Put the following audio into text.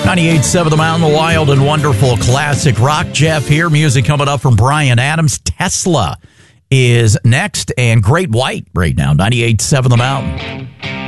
98.7 The Mountain, the wild and wonderful classic rock. Jeff here. Music coming up from Bryan Adams. Tesla is next, and Great White right now. 98.7 The Mountain.